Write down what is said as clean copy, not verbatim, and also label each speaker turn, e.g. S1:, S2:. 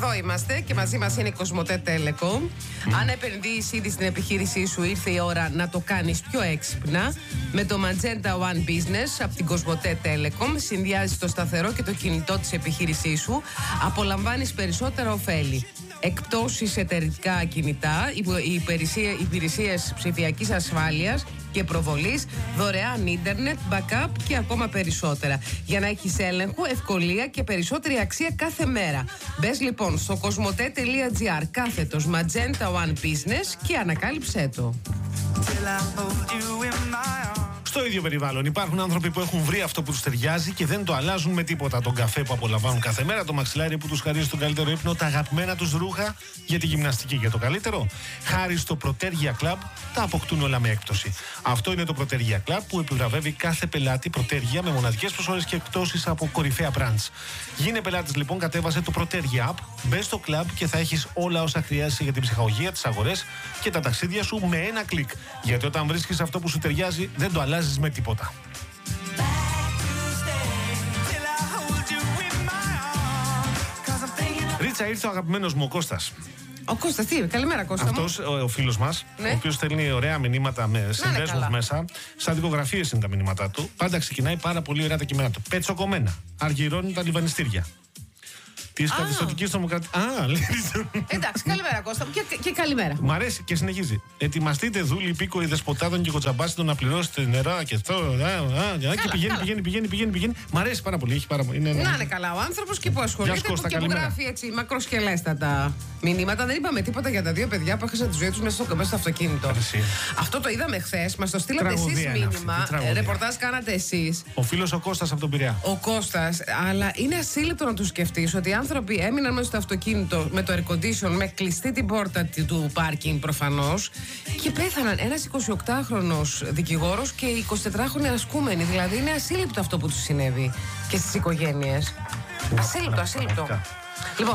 S1: εδώ είμαστε και μαζί μας είναι η Κοσμοτέ Telecom. Αν επενδύεις ήδη στην επιχείρησή σου, ήρθε η ώρα να το κάνεις πιο έξυπνα. Με το Magenta One Business από την Κοσμοτέ Telecom συνδυάζεις το σταθερό και το κινητό της επιχείρησής σου. Απολαμβάνεις περισσότερα ωφέλη. Εκπτώσεις εταιρικά κινητά, υπηρεσίες ψηφιακής ασφάλειας και προβολής, δωρεάν ίντερνετ, backup και ακόμα περισσότερα. Για να έχεις έλεγχο, ευκολία και περισσότερη αξία κάθε μέρα. Μπες λοιπόν στο cosmote.gr /Magenta One Business και ανακάλυψέ το.
S2: Στο ίδιο περιβάλλον υπάρχουν άνθρωποι που έχουν βρει αυτό που τους ταιριάζει και δεν το αλλάζουν με τίποτα. Τον καφέ που απολαμβάνουν κάθε μέρα, το μαξιλάρι που τους χαρίζει τον καλύτερο ύπνο, τα αγαπημένα τους ρούχα για τη γυμναστική και το καλύτερο. Χάρη στο Protergia Club τα αποκτούν όλα με έκπτωση. Αυτό είναι το Protergia Club που επιβραβεύει κάθε πελάτη Protergia με μοναδικές προσφορές και εκπτώσεις από κορυφαία brands. Γίνε πελάτης λοιπόν, κατέβασε το Protergia App, μπες στο club και θα έχεις όλα όσα χρειάζεσαι για την ψυχαγωγία, τις αγορές και τα ταξίδια σου με ένα κλικ. Γιατί όταν βρίσκεις αυτό που σου ταιριάζει, δεν το αλλάζεις με τίποτα. Ρίτσα, ήρθε ο αγαπημένος μου ο Κώστας.
S1: Ο Κώστας, τι, καλημέρα Κώστα.
S2: Αυτός ο φίλος μας,
S1: ναι,
S2: ο οποίος στέλνει ωραία μηνύματα με συνδέσμους μέσα. Σαν δικογραφίες είναι τα μηνύματά του. Πάντα ξεκινάει πάρα πολύ ωραία τα κείμενα του. Πετσοκομμένα. Αργυρώνει τα λιβανιστήρια. Τη καθεστωτική τρομοκρατία.
S1: Εντάξει, καλημέρα Κώστα μου και καλημέρα.
S2: Μ' αρέσει και συνεχίζει. Ετοιμαστείτε δούλοι υπήκοοι δεσποτάδων και κοτσαμπάσιτων να πληρώσετε νερά και αυτό. Και πηγαίνει. Μ' αρέσει πάρα πολύ.
S1: Να είναι καλά ο άνθρωπος και που ασχολείται και που γράφει έτσι μακροσκελέστατα μηνύματα. Δεν είπαμε τίποτα για τα δύο παιδιά που έχασαν τη ζωή τους μέσα στο αυτοκίνητο. Αυτό το είδαμε χθες. Μας το στείλατε εσείς μήνυμα. Ρεπορτάζ κάνατε εσείς.
S2: Ο φίλος ο Κώστας από τον Πειραιά.
S1: Ο Κώστας, αλλά είναι ασύλληπτο να του σκεφτείς ότι άνθρωποι έμειναν μέσα στο αυτοκίνητο με το air condition, με κλειστή την πόρτα του πάρκινγκ προφανώς και πέθαναν. Ένας 28χρονος δικηγόρος και 24χρονοι ασκούμενοι. Δηλαδή είναι ασύλληπτο αυτό που τους συνέβη και στις οικογένειες. Ασύλληπτο. Λοιπόν,